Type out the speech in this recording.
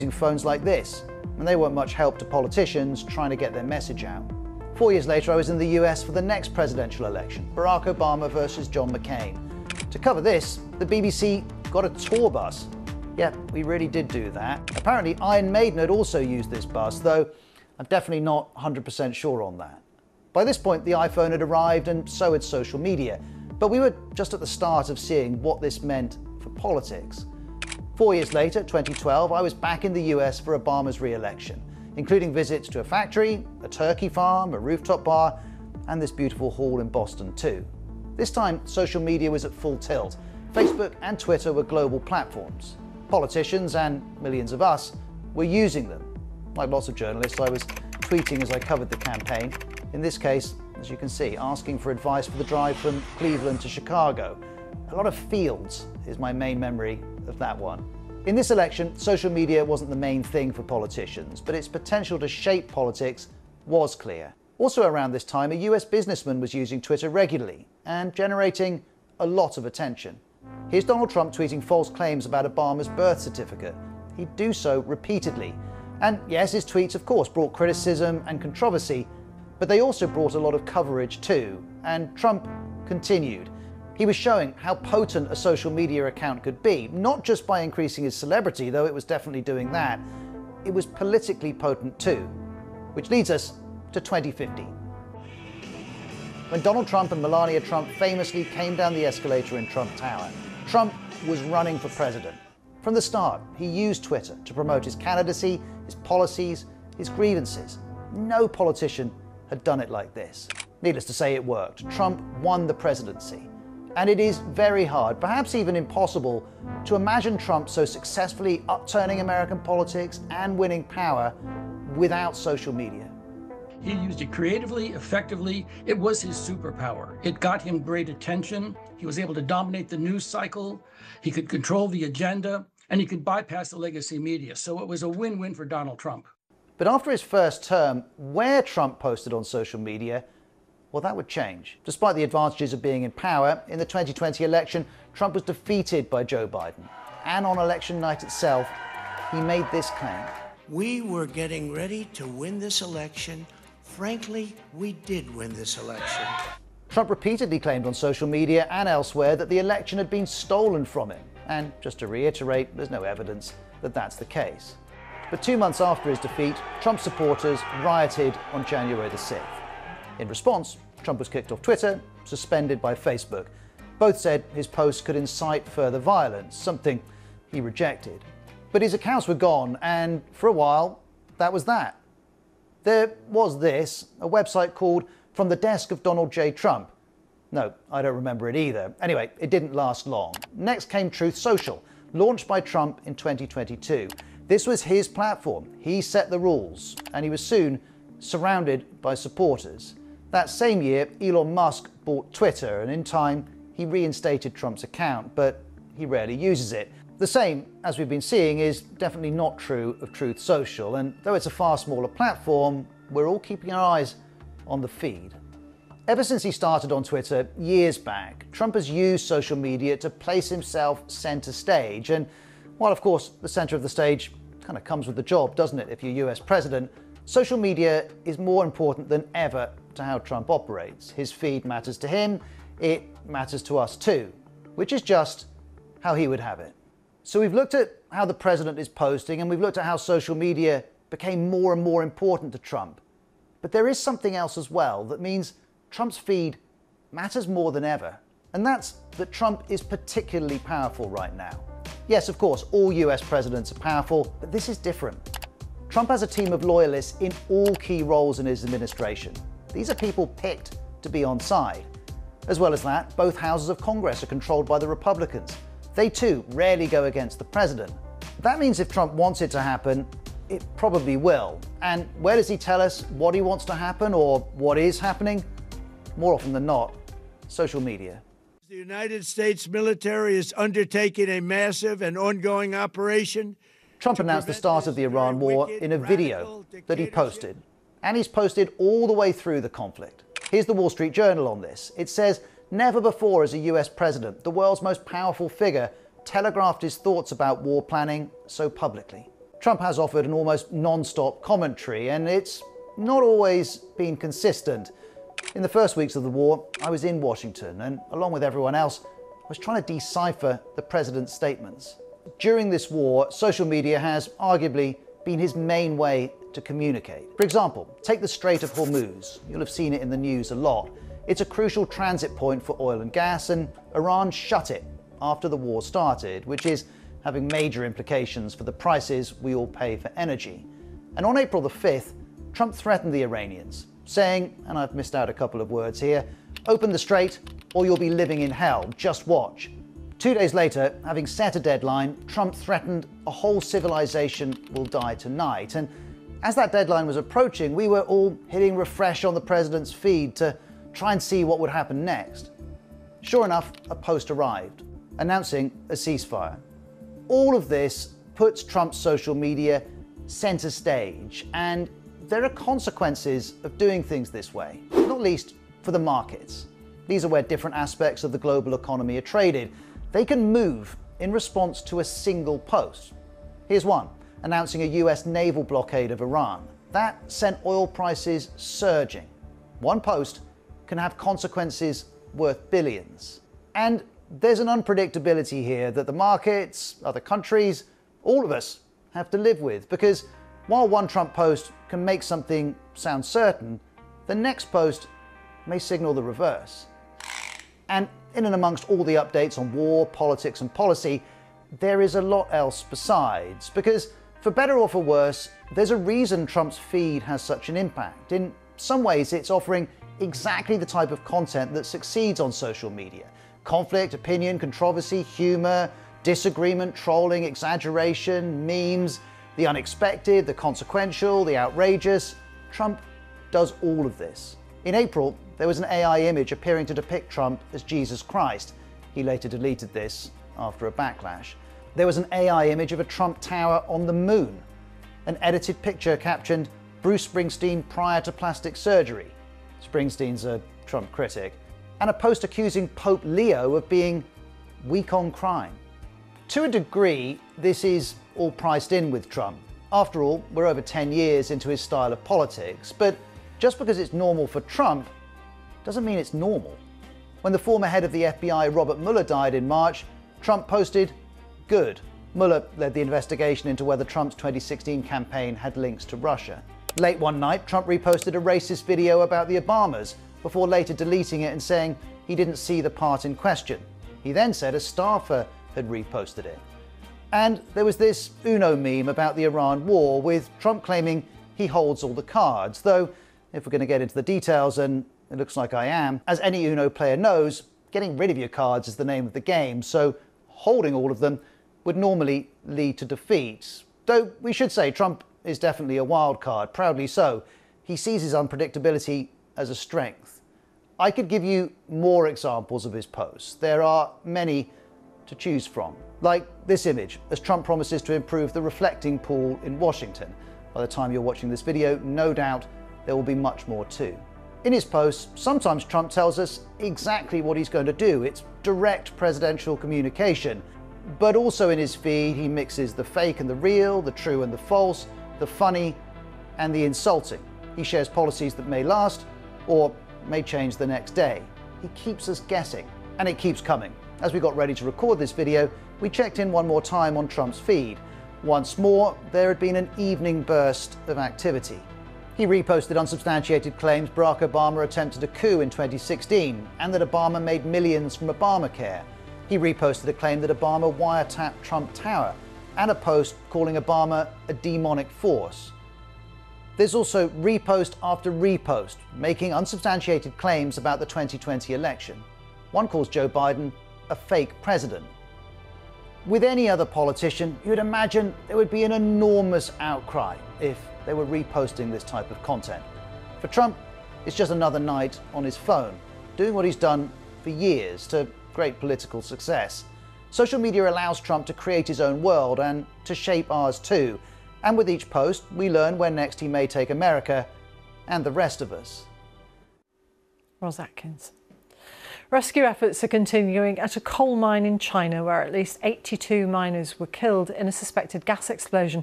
using phones like this, and they weren't much help to politicians trying to get their message out. 4 years later, I was in the US for the next presidential election, Barack Obama versus John McCain. To cover this, the BBC got a tour bus. Yeah, we really did do that. Apparently, Iron Maiden had also used this bus, though I'm definitely not 100% sure on that. By this point, the iPhone had arrived and so had social media, but we were just at the start of seeing what this meant for politics. 4 years later, 2012, I was back in the US for Obama's re-election, including visits to a factory, a turkey farm, a rooftop bar, and this beautiful hall in Boston too. This time, social media was at full tilt. Facebook and Twitter were global platforms. Politicians, and millions of us, were using them. Like lots of journalists, I was tweeting as I covered the campaign. In this case, as you can see, asking for advice for the drive from Cleveland to Chicago. A lot of fields is my main memory of that one. In this election, social media wasn't the main thing for politicians, but its potential to shape politics was clear. Also around this time, a US businessman was using Twitter regularly and generating a lot of attention. Here's Donald Trump tweeting false claims about Obama's birth certificate. He'd do so repeatedly. And yes, his tweets, of course, brought criticism and controversy, but they also brought a lot of coverage too. And Trump continued. He was showing how potent a social media account could be, not just by increasing his celebrity, though it was definitely doing that. It was politically potent too. Which leads us to 2015. When Donald Trump and Melania Trump famously came down the escalator in Trump Tower, Trump was running for president. From the start, he used Twitter to promote his candidacy, his policies, his grievances. No politician had done it like this. Needless to say, it worked. Trump won the presidency. And it is very hard, perhaps even impossible, to imagine Trump so successfully upturning American politics and winning power without social media. He used it creatively, effectively. It was his superpower. It got him great attention. He was able to dominate the news cycle. He could control the agenda, and he could bypass the legacy media. So it was a win-win for Donald Trump. But after his first term, where Trump posted on social media, well, that would change. Despite the advantages of being in power, in the 2020 election, Trump was defeated by Joe Biden. And on election night itself, he made this claim. We were getting ready to win this election. Frankly, we did win this election. Trump repeatedly claimed on social media and elsewhere that the election had been stolen from him. And just to reiterate, there's no evidence that that's the case. But 2 months after his defeat, Trump supporters rioted on January the 6th. In response, Trump was kicked off Twitter, suspended by Facebook. Both said his posts could incite further violence, something he rejected. But his accounts were gone, and for a while, that was that. There was this, a website called From the Desk of Donald J. Trump. No, I don't remember it either. Anyway, it didn't last long. Next came Truth Social, launched by Trump in 2022. This was his platform. He set the rules, and he was soon surrounded by supporters. That same year, Elon Musk bought Twitter, and in time, he reinstated Trump's account, but he rarely uses it. The same, as we've been seeing, is definitely not true of Truth Social, and though it's a far smaller platform, we're all keeping our eyes on the feed. Ever since he started on Twitter years back, Trump has used social media to place himself center stage, and while of course the center of the stage kind of comes with the job, doesn't it, if you're US president, social media is more important than ever to how Trump operates. His feed matters to him, it matters to us too, which is just how he would have it. So we've looked at how the president is posting, and we've looked at how social media became more and more important to Trump. But there is something else as well that means Trump's feed matters more than ever. And that's that Trump is particularly powerful right now. Yes, of course, all US presidents are powerful, but this is different. Trump has a team of loyalists in all key roles in his administration. These are people picked to be on side. As well as that, both houses of Congress are controlled by the Republicans. They too rarely go against the president. That means if Trump wants it to happen, it probably will. And where does he tell us what he wants to happen or what is happening? More often than not, social media. The United States military is undertaking a massive and ongoing operation. Trump announced the start of the Iran war in a video that he posted. And he's posted all the way through the conflict. Here's the Wall Street Journal on this. It says, never before as a US president, the world's most powerful figure telegraphed his thoughts about war planning so publicly. Trump has offered an almost non-stop commentary, and it's not always been consistent. In the first weeks of the war, I was in Washington, and along with everyone else, I was trying to decipher the president's statements. During this war, social media has arguably been his main way to communicate. For example, take the Strait of Hormuz. You'll have seen it in the news a lot. It's a crucial transit point for oil and gas, and Iran shut it after the war started, which is having major implications for the prices we all pay for energy. And on April the 5th, Trump threatened the Iranians, saying, and I've missed out a couple of words here, "Open the strait or you'll be living in hell, just watch." 2 days later, having set a deadline, Trump threatened a whole civilization will die tonight. And as that deadline was approaching, we were all hitting refresh on the president's feed to try and see what would happen next. Sure enough, a post arrived announcing a ceasefire. All of this puts Trump's social media center stage, and there are consequences of doing things this way, not least for the markets. These are where different aspects of the global economy are traded. They can move in response to a single post. Here's one, announcing a US naval blockade of Iran. That sent oil prices surging. One post can have consequences worth billions. And there's an unpredictability here that the markets, other countries, all of us have to live with, because while one Trump post can make something sound certain, the next post may signal the reverse. And in and amongst all the updates on war, politics and policy, there is a lot else besides, because for better or for worse, there's a reason Trump's feed has such an impact. In some ways, it's offering exactly the type of content that succeeds on social media. Conflict, opinion, controversy, humor, disagreement, trolling, exaggeration, memes, the unexpected, the consequential, the outrageous. Trump does all of this. In April, there was an AI image appearing to depict Trump as Jesus Christ. He later deleted this after a backlash. There was an AI image of a Trump tower on the moon. An edited picture captioned Bruce Springsteen prior to plastic surgery. Springsteen's a Trump critic. And a post accusing Pope Leo of being weak on crime. To a degree, this is all priced in with Trump. After all, we're over 10 years into his style of politics, but just because it's normal for Trump doesn't mean it's normal. When the former head of the FBI, Robert Mueller, died in March, Trump posted, "Good." Mueller led the investigation into whether Trump's 2016 campaign had links to Russia. Late one night, Trump reposted a racist video about the Obamas, before later deleting it and saying he didn't see the part in question. He then said a staffer had reposted it. And there was this Uno meme about the Iran war, with Trump claiming he holds all the cards, though if we're going to get into the details, and it looks like I am, as any Uno player knows, getting rid of your cards is the name of the game, so holding all of them would normally lead to defeat. Though we should say Trump is definitely a wild card, proudly so. He sees his unpredictability as a strength. I could give you more examples of his posts. There are many to choose from, like this image, as Trump promises to improve the reflecting pool in Washington. By the time you're watching this video, no doubt there will be much more too. In his posts, sometimes Trump tells us exactly what he's going to do. It's direct presidential communication. But also in his feed, he mixes the fake and the real, the true and the false, the funny and the insulting. He shares policies that may last or may change the next day. He keeps us guessing, and it keeps coming. As we got ready to record this video, we checked in one more time on Trump's feed. Once more, there had been an evening burst of activity. He reposted unsubstantiated claims Barack Obama attempted a coup in 2016 and that Obama made millions from Obamacare. He reposted a claim that Obama wiretapped Trump Tower and a post calling Obama a demonic force. There's also repost after repost, making unsubstantiated claims about the 2020 election. One calls Joe Biden a fake president. With any other politician, you'd imagine there would be an enormous outcry if they were reposting this type of content. For Trump, it's just another night on his phone, doing what he's done for years to great political success. Social media allows Trump to create his own world and to shape ours too. And with each post, we learn where next he may take America and the rest of us. Ros Atkins. Rescue efforts are continuing at a coal mine in China, where at least 82 miners were killed in a suspected gas explosion.